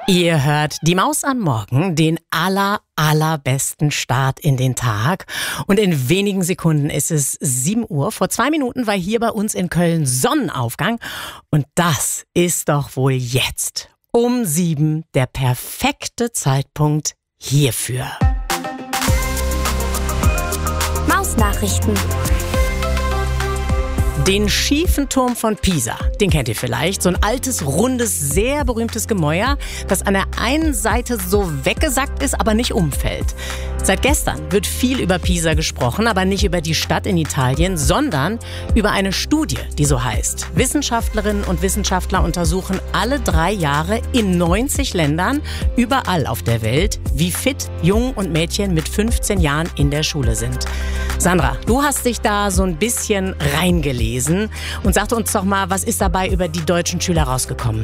Ihr hört die Maus am Morgen, den allerbesten Start in den Tag. Und in wenigen Sekunden ist es 7 Uhr. Vor 2 Minuten war hier bei uns in Köln Sonnenaufgang. Und das ist doch wohl jetzt um 7 der perfekte Zeitpunkt hierfür. Mausnachrichten. Den schiefen Turm von Pisa, den kennt ihr vielleicht. So ein altes, rundes, sehr berühmtes Gemäuer, das an der einen Seite so weggesackt ist, aber nicht umfällt. Seit gestern wird viel über Pisa gesprochen, aber nicht über die Stadt in Italien, sondern über eine Studie, die so heißt. Wissenschaftlerinnen und Wissenschaftler untersuchen alle 3 Jahre in 90 Ländern, überall auf der Welt, wie fit Jungen und Mädchen mit 15 Jahren in der Schule sind. Sandra, du hast dich da so ein bisschen reingelesen und sagte uns doch mal, was ist dabei über die deutschen Schüler rausgekommen?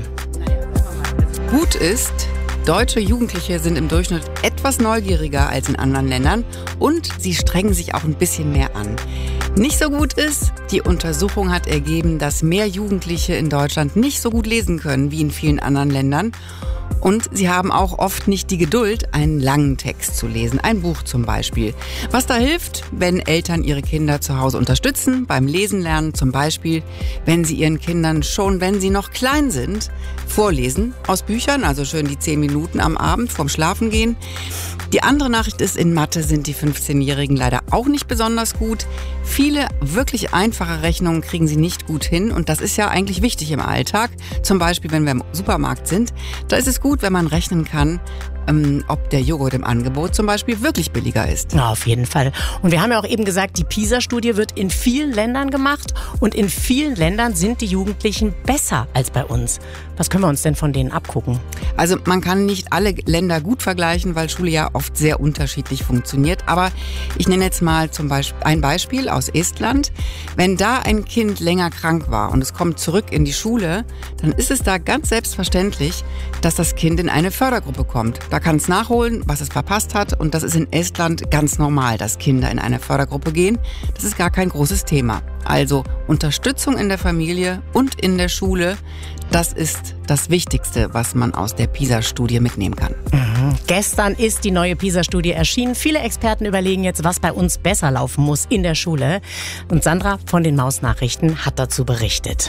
Gut ist, deutsche Jugendliche sind im Durchschnitt etwas neugieriger als in anderen Ländern und sie strengen sich auch ein bisschen mehr an. Nicht so gut ist, die Untersuchung hat ergeben, dass mehr Jugendliche in Deutschland nicht so gut lesen können wie in vielen anderen Ländern. Und sie haben auch oft nicht die Geduld, einen langen Text zu lesen, ein Buch zum Beispiel. Was da hilft, wenn Eltern ihre Kinder zu Hause unterstützen, beim Lesen lernen zum Beispiel, wenn sie ihren Kindern schon, wenn sie noch klein sind, vorlesen aus Büchern, also schön die 10 Minuten am Abend vorm Schlafengehen. Die andere Nachricht ist, in Mathe sind die 15-Jährigen leider auch nicht besonders gut. Viele wirklich einfache Rechnungen kriegen sie nicht gut hin und das ist ja eigentlich wichtig im Alltag. Zum Beispiel, wenn wir im Supermarkt sind, da ist es gut, wenn man rechnen kann, ob der Joghurt im Angebot zum Beispiel wirklich billiger ist. Ja, auf jeden Fall. Und wir haben ja auch eben gesagt, die PISA-Studie wird in vielen Ländern gemacht und in vielen Ländern sind die Jugendlichen besser als bei uns. Was können wir uns denn von denen abgucken? Also man kann nicht alle Länder gut vergleichen, weil Schule ja oft sehr unterschiedlich funktioniert. Aber ich nenne jetzt mal zum Beispiel ein Beispiel aus Estland. Wenn da ein Kind länger krank war und es kommt zurück in die Schule, dann ist es da ganz selbstverständlich, dass das Kind in eine Fördergruppe kommt. Da kann es nachholen, was es verpasst hat. Und das ist in Estland ganz normal, dass Kinder in eine Fördergruppe gehen. Das ist gar kein großes Thema. Also Unterstützung in der Familie und in der Schule, das ist das Wichtigste, was man aus der PISA-Studie mitnehmen kann. Gestern ist die neue PISA-Studie erschienen. Viele Experten überlegen jetzt, was bei uns besser laufen muss in der Schule. Und Sandra von den Mausnachrichten hat dazu berichtet.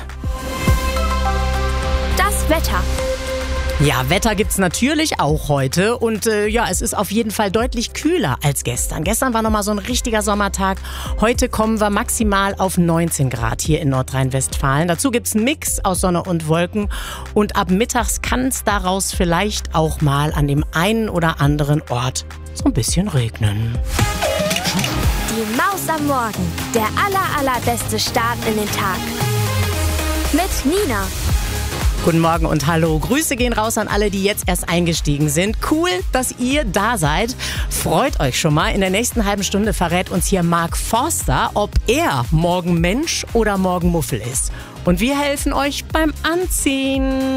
Das Wetter. Ja, Wetter gibt's natürlich auch heute und es ist auf jeden Fall deutlich kühler als gestern. Gestern war nochmal so ein richtiger Sommertag. Heute kommen wir maximal auf 19 Grad hier in Nordrhein-Westfalen. Dazu gibt's einen Mix aus Sonne und Wolken und ab mittags kann es daraus vielleicht auch mal an dem einen oder anderen Ort so ein bisschen regnen. Die Maus am Morgen. Der allerbeste Start in den Tag. Mit Nina. Guten Morgen und hallo. Grüße gehen raus an alle, die jetzt erst eingestiegen sind. Cool, dass ihr da seid. Freut euch schon mal. In der nächsten halben Stunde verrät uns hier Mark Forster, ob er morgen Mensch oder morgen Muffel ist. Und wir helfen euch beim Anziehen.